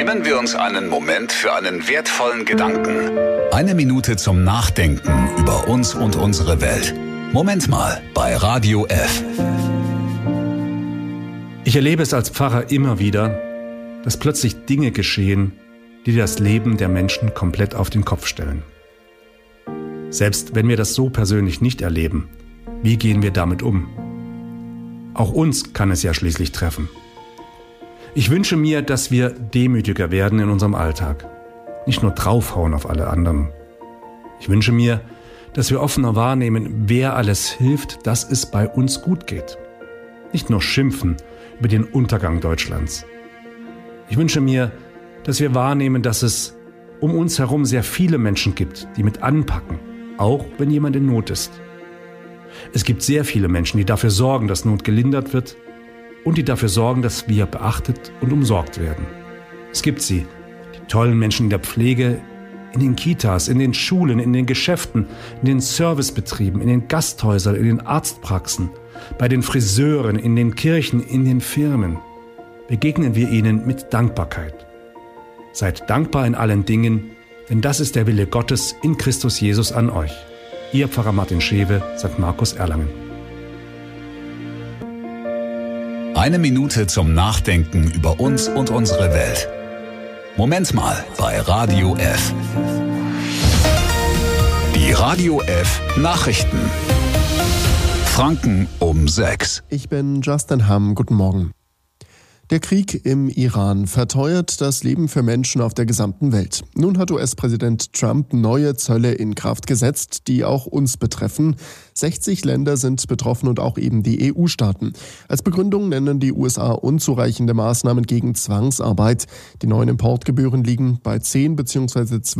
Nehmen wir uns einen Moment für einen wertvollen Gedanken. Eine Minute zum Nachdenken über uns und unsere Welt. Moment mal bei Radio F. Ich erlebe es als Pfarrer immer wieder, dass plötzlich Dinge geschehen, die das Leben der Menschen komplett auf den Kopf stellen. Selbst wenn wir das so persönlich nicht erleben, wie gehen wir damit um? Auch uns kann es ja schließlich treffen. Ich wünsche mir, dass wir demütiger werden in unserem Alltag. Nicht nur draufhauen auf alle anderen. Ich wünsche mir, dass wir offener wahrnehmen, wer alles hilft, dass es bei uns gut geht. Nicht nur schimpfen über den Untergang Deutschlands. Ich wünsche mir, dass wir wahrnehmen, dass es um uns herum sehr viele Menschen gibt, die mit anpacken, auch wenn jemand in Not ist. Es gibt sehr viele Menschen, die dafür sorgen, dass Not gelindert wird und die dafür sorgen, dass wir beachtet und umsorgt werden. Es gibt sie, die tollen Menschen in der Pflege, in den Kitas, in den Schulen, in den Geschäften, in den Servicebetrieben, in den Gasthäusern, in den Arztpraxen, bei den Friseuren, in den Kirchen, in den Firmen. Begegnen wir ihnen mit Dankbarkeit. Seid dankbar in allen Dingen, denn das ist der Wille Gottes in Christus Jesus an euch. Ihr Pfarrer Martin Schewe, St. Markus Erlangen. Eine Minute zum Nachdenken über uns und unsere Welt. Moment mal bei Radio F. Die Radio F Nachrichten. Franken um 6. Ich bin Justin Hamm. Guten Morgen. Der Krieg im Iran verteuert das Leben für Menschen auf der gesamten Welt. Nun hat US-Präsident Trump neue Zölle in Kraft gesetzt, die auch uns betreffen. 60 Länder sind betroffen und auch eben die EU-Staaten. Als Begründung nennen die USA unzureichende Maßnahmen gegen Zwangsarbeit. Die neuen Importgebühren liegen bei 10 bzw.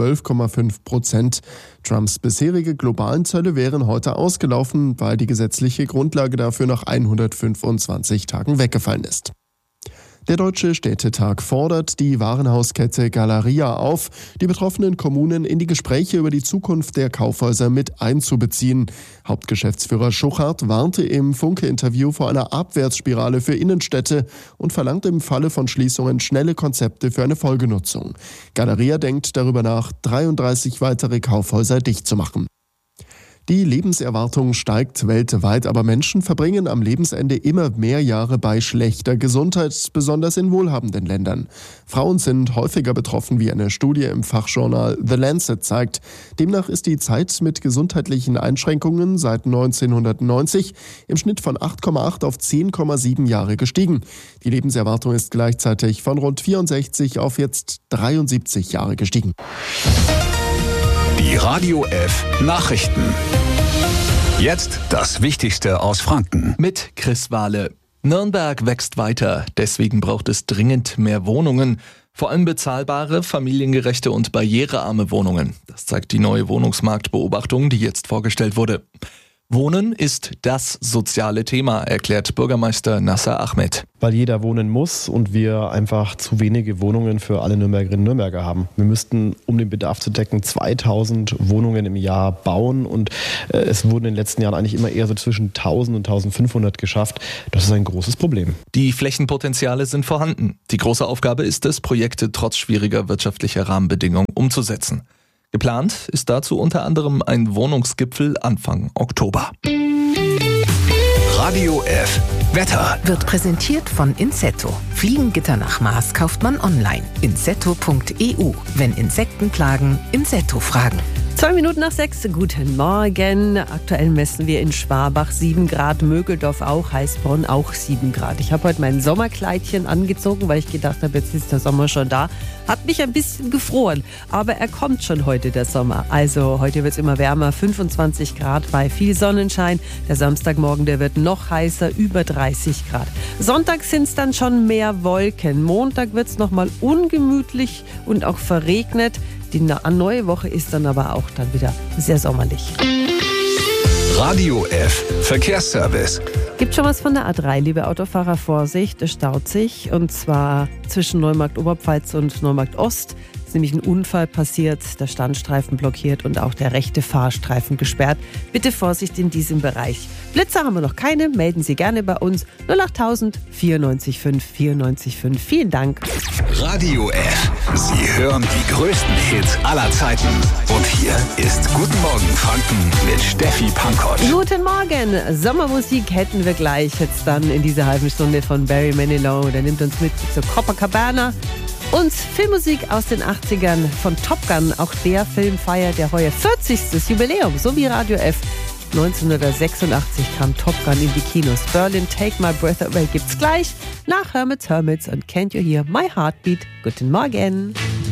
12,5%. Trumps bisherige globalen Zölle wären heute ausgelaufen, weil die gesetzliche Grundlage dafür nach 125 Tagen weggefallen ist. Der Deutsche Städtetag fordert die Warenhauskette Galeria auf, die betroffenen Kommunen in die Gespräche über die Zukunft der Kaufhäuser mit einzubeziehen. Hauptgeschäftsführer Schuchart warnte im Funke-Interview vor einer Abwärtsspirale für Innenstädte und verlangt im Falle von Schließungen schnelle Konzepte für eine Folgenutzung. Galeria denkt darüber nach, 33 weitere Kaufhäuser dicht zu machen. Die Lebenserwartung steigt weltweit, aber Menschen verbringen am Lebensende immer mehr Jahre bei schlechter Gesundheit, besonders in wohlhabenden Ländern. Frauen sind häufiger betroffen, wie eine Studie im Fachjournal The Lancet zeigt. Demnach ist die Zeit mit gesundheitlichen Einschränkungen seit 1990 im Schnitt von 8,8 auf 10,7 Jahre gestiegen. Die Lebenserwartung ist gleichzeitig von rund 64 auf jetzt 73 Jahre gestiegen. Die Radio F Nachrichten. Jetzt das Wichtigste aus Franken. Mit Chris Wahle. Nürnberg wächst weiter, deswegen braucht es dringend mehr Wohnungen. Vor allem bezahlbare, familiengerechte und barrierearme Wohnungen. Das zeigt die neue Wohnungsmarktbeobachtung, die jetzt vorgestellt wurde. Wohnen ist das soziale Thema, erklärt Bürgermeister Nasser Ahmed. Weil jeder wohnen muss und wir einfach zu wenige Wohnungen für alle Nürnbergerinnen und Nürnberger haben. Wir müssten, um den Bedarf zu decken, 2000 Wohnungen im Jahr bauen und es wurden in den letzten Jahren eigentlich immer eher so zwischen 1000 und 1500 geschafft. Das ist ein großes Problem. Die Flächenpotenziale sind vorhanden. Die große Aufgabe ist es, Projekte trotz schwieriger wirtschaftlicher Rahmenbedingungen umzusetzen. Geplant ist dazu unter anderem ein Wohnungsgipfel Anfang Oktober. Radio F Wetter wird präsentiert von Insetto. Fliegengitter nach Maß kauft man online. Insetto.eu. Wenn Insekten plagen, Insetto fragen. 6:02, guten Morgen. Aktuell messen wir in Schwabach 7 Grad, Mögeldorf auch, Heißbronn auch 7 Grad. Ich habe heute mein Sommerkleidchen angezogen, weil ich gedacht habe, jetzt ist der Sommer schon da. Hat mich ein bisschen gefroren, aber er kommt schon heute, der Sommer. Also heute wird es immer wärmer, 25 Grad bei viel Sonnenschein. Der Samstagmorgen, der wird noch heißer, über 30 Grad. Sonntag sind es dann schon mehr Wolken. Montag wird es nochmal ungemütlich und auch verregnet. Die neue Woche ist dann aber auch dann wieder sehr sommerlich. Radio F Verkehrsservice. Gibt schon was von der A3, liebe Autofahrer, Vorsicht, es staut sich. Und zwar zwischen Neumarkt Oberpfalz und Neumarkt Ost. ist nämlich ein Unfall passiert, der Standstreifen blockiert und auch der rechte Fahrstreifen gesperrt. Bitte Vorsicht in diesem Bereich. Blitzer haben wir noch keine, melden Sie gerne bei uns 08000 94 5 94 5. Vielen Dank. Radio F. Sie hören die größten Hits aller Zeiten. Und hier ist Guten Morgen Franken mit Steffi Pankow. Guten Morgen. Sommermusik hätten wir gleich jetzt dann in dieser halben Stunde von Barry Manilow. Der nimmt uns mit zur Copacabana. Und Filmmusik aus den 80ern von Top Gun. Auch der Film feiert der heuer 40. Jubiläum, so wie Radio F. 1986 kam Top Gun in die Kinos. Berlin, Take My Breath Away gibt's gleich nach Hermits und Can't You Hear My Heartbeat. Guten Morgen.